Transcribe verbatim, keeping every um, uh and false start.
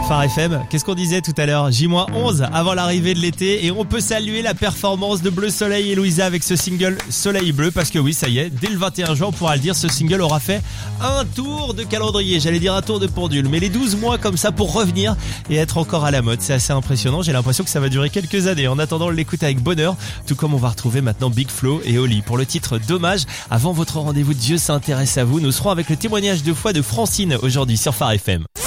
Phare F M, qu'est-ce qu'on disait tout à l'heure? J onze avant l'arrivée de l'été et on peut saluer la performance de Bleu Soleil et Louisa avec ce single Soleil Bleu parce que oui, ça y est, dès le vingt et un juin, on pourra le dire, ce single aura fait un tour de calendrier, j'allais dire un tour de pendule, mais les douze mois comme ça pour revenir et être encore à la mode, c'est assez impressionnant, j'ai l'impression que ça va durer quelques années. En attendant, on l'écoute avec bonheur, tout comme on va retrouver maintenant Big Flo et Oli pour le titre Dommage. Avant votre rendez-vous, Dieu s'intéresse à vous, nous serons avec le témoignage de foi de Francine aujourd'hui sur Phare F M.